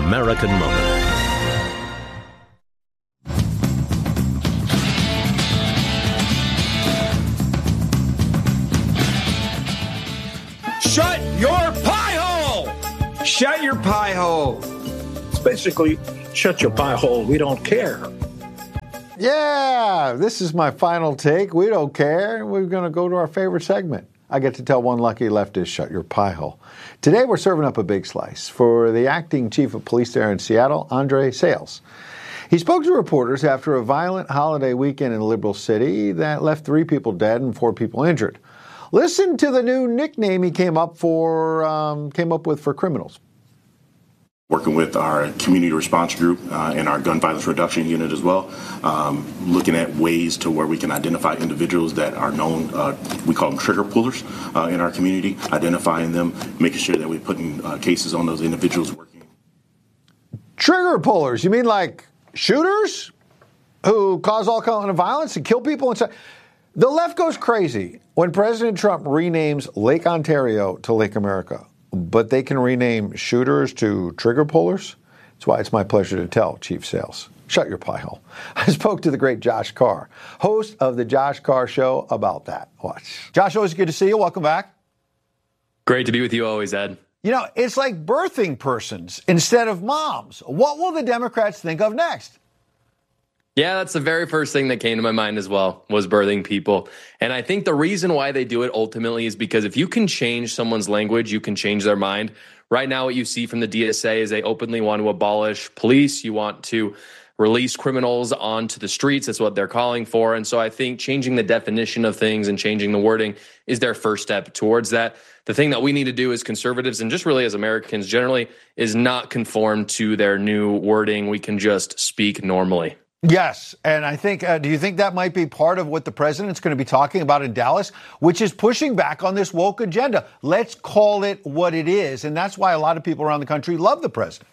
American moment. Shut your pie hole! Shut your pie hole. It's basically, shut your pie hole. We don't care. Yeah, this is my final take. We don't care. We're going to go to our favorite segment. I get to tell one lucky leftist, shut your pie hole. Today we're serving up a big slice for the acting chief of police there in Seattle, Andre Sayles. He spoke to reporters after a violent holiday weekend in a liberal city that left 3 people dead and 4 people injured. Listen to the new nickname he came up with for criminals. Working with our community response group and our gun violence reduction unit as well, looking at ways to where we can identify individuals that are known, we call them trigger pullers in our community, identifying them, making sure that we're putting cases on those individuals working. Trigger pullers? You mean like shooters who cause all kind of violence and kill people and stuff? The left goes crazy when President Trump renames Lake Ontario to Lake America, but they can rename shooters to trigger pullers. That's why it's my pleasure to tell Chief Sayles, shut your pie hole. I spoke to the great Josh Carr, host of the Josh Carr Show, about that. Watch. Josh, always good to see you. Welcome back. Great to be with you always, Ed. You know, it's like birthing persons instead of moms. What will the Democrats think of next? Yeah, that's the very first thing that came to my mind as well, was birthing people. And I think the reason why they do it ultimately is because if you can change someone's language, you can change their mind. Right now, what you see from the DSA is they openly want to abolish police. You want to release criminals onto the streets. That's what they're calling for. And so I think changing the definition of things and changing the wording is their first step towards that. The thing that we need to do as conservatives and just really as Americans generally is not conform to their new wording. We can just speak normally. Yes, and I think, do you think that might be part of what the president's going to be talking about in Dallas, which is pushing back on this woke agenda? Let's call it what it is, and that's why a lot of people around the country love the president.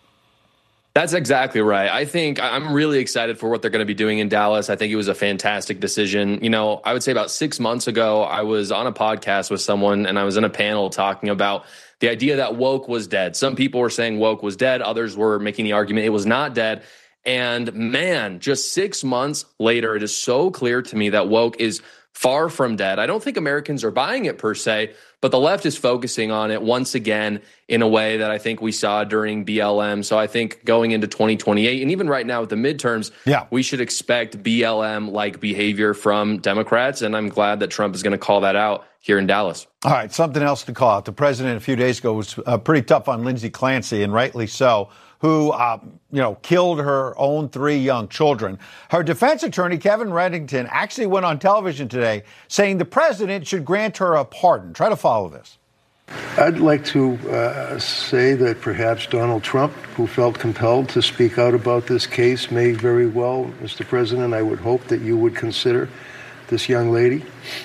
That's exactly right. I think I'm really excited for what they're going to be doing in Dallas. I think it was a fantastic decision. You know, I would say about 6 months ago, I was on a podcast with someone and I was in a panel talking about the idea that woke was dead. Some people were saying woke was dead. Others were making the argument it was not dead. And man, just 6 months later, it is so clear to me that woke is far from dead. I don't think Americans are buying it per se, but the left is focusing on it once again in a way that I think we saw during BLM. So I think going into 2028, and even right now with the midterms, we should expect BLM-like behavior from Democrats. And I'm glad that Trump is going to call that out here in Dallas. All right, something else to call out. The president a few days ago was pretty tough on Lindsey Clancy, and rightly so, who, killed her own 3 young children. Her defense attorney, Kevin Reddington, actually went on television today saying the president should grant her a pardon. Try to follow this. I'd like to say that perhaps Donald Trump, who felt compelled to speak out about this case, may very well, Mr. President, I would hope that you would consider this young lady,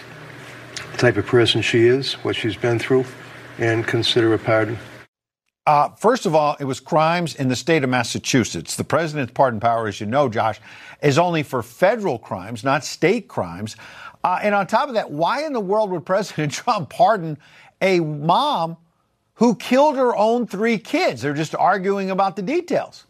the type of person she is, what she's been through, and consider a pardon. First of all, it was crimes in the state of Massachusetts. The president's pardon power, as you know, Josh, is only for federal crimes, not state crimes. And on top of that, why in the world would President Trump pardon a mom who killed her own 3 kids? They're just arguing about the details.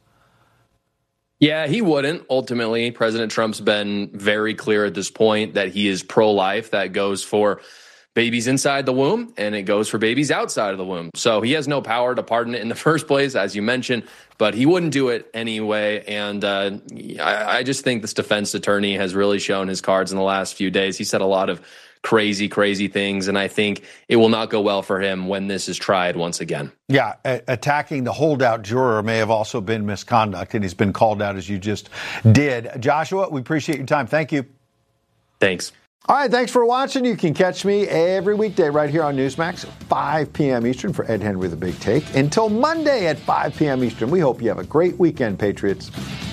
Yeah, he wouldn't. Ultimately, President Trump's been very clear at this point that he is pro-life. That goes for babies inside the womb, and it goes for babies outside of the womb. So he has no power to pardon it in the first place, as you mentioned, but he wouldn't do it anyway. And I just think this defense attorney has really shown his cards in the last few days. He said a lot of crazy, crazy things, and I think it will not go well for him when this is tried once again. Yeah, attacking the holdout juror may have also been misconduct, and he's been called out as you just did. Joshua, we appreciate your time. Thank you. Thanks. All right, thanks for watching. You can catch me every weekday right here on Newsmax, 5 p.m. Eastern for Ed Henry, The Big Take. Until Monday at 5 p.m. Eastern, we hope you have a great weekend, Patriots.